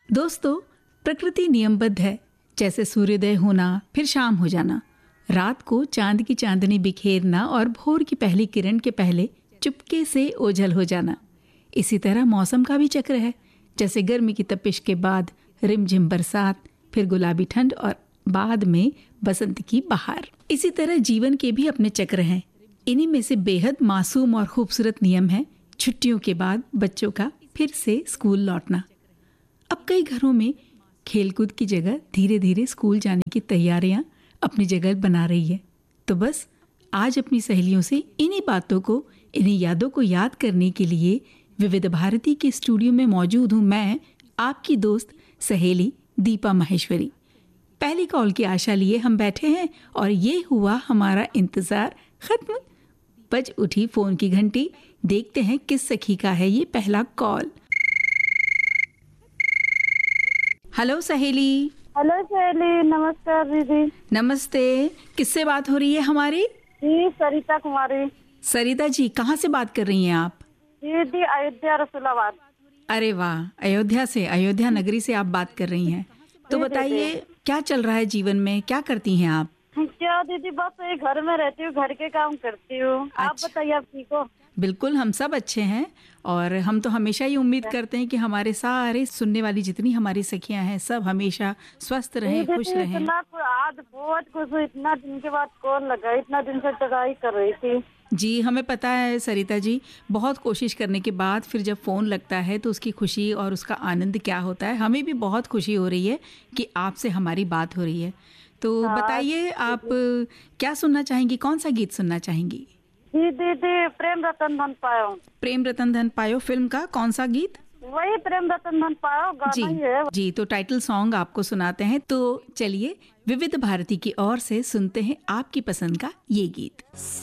दोस्तों, प्रकृति नियमबद्ध है। जैसे सूर्योदय होना फिर शाम हो जाना, रात को चांद की चांदनी बिखेरना और भोर की पहली किरण के पहले चुपके से ओझल हो जाना। इसी तरह मौसम का भी चक्र है। जैसे गर्मी की तपिश के बाद रिमझिम बरसात, फिर गुलाबी ठंड और बाद में बसंत की बहार। इसी तरह जीवन के भी अपने चक्र हैं। इन्हीं में से बेहद मासूम और खूबसूरत नियम है छुट्टियों के बाद बच्चों का फिर से स्कूल लौटना। अब कई घरों में खेलकूद की जगह धीरे धीरे स्कूल जाने की तैयारियां अपनी जगह बना रही है। तो बस आज अपनी सहेलियों से इन्हीं बातों को, इन्हीं यादों को याद करने के लिए विविध भारती के स्टूडियो में मौजूद हूँ मैं, आपकी दोस्त सहेली दीपा माहेश्वरी। पहली कॉल की आशा लिए हम बैठे हैं और ये हुआ हमारा इंतजार खत्म। बज उठी फोन की घंटी। देखते हैं किस सखी का है ये पहला कॉल। हेलो सहेली। हेलो सहेली, नमस्कार दीदी। नमस्ते, किससे बात हो रही है हमारी? जी सरिता कुमारी। सरिता जी, कहाँ से बात कर रही हैं आप? दीदी अयोध्या रसूलाबाद। अरे वाह, अयोध्या से, अयोध्या नगरी से आप बात कर रही हैं। तो बताइए क्या चल रहा है जीवन में, क्या करती हैं आप? क्या दीदी, बस ये घर में रहती हूँ, घर के काम करती हूँ। आप बताइए, आप ठीक हो? बिल्कुल, हम सब अच्छे हैं और हम तो हमेशा ही उम्मीद करते हैं कि हमारे सारे सुनने वाली जितनी हमारी सखियां हैं सब हमेशा स्वस्थ रहें, खुश रहें। आज बहुत खुश हूँ, इतना दिन के बाद कॉल लगा, इतना दिन से ट्राई कर रही थी। जी हमें पता है सरिता जी, बहुत कोशिश करने के बाद फिर जब फ़ोन लगता है तो उसकी खुशी और उसका आनंद क्या होता है। हमें भी बहुत खुशी हो रही है कि आपसे हमारी बात हो रही है। तो बताइए आप क्या सुनना चाहेंगी, कौन सा गीत सुनना चाहेंगी? जी दीदी, प्रेम रतन धन पायो। प्रेम रतन धन पायो फिल्म का कौन सा गीत? वही प्रेम रतन धन पायो गाना ही है। जी, तो टाइटल सॉन्ग आपको सुनाते हैं। तो चलिए विविध भारती की ओर से सुनते हैं आपकी पसंद का ये गीत।